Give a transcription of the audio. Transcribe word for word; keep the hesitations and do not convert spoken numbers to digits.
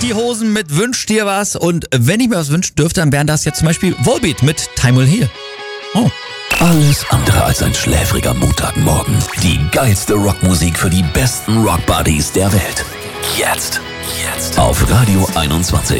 die Hosen mit Wünsch dir was. Und wenn ich mir was wünschen dürfte, dann wären das jetzt zum Beispiel Volbeat mit Time Will Heal. Oh. Alles andere als ein schläfriger Montagmorgen. Die geilste Rockmusik für die besten Rockbuddies der Welt. Jetzt. Jetzt. Auf Radio einundzwanzig.